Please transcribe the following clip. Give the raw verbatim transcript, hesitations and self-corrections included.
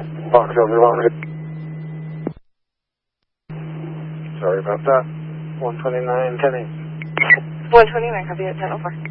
Box over one. Sorry about that. one twenty-nine, ten eight. one twenty-nine, copy at ten oh four.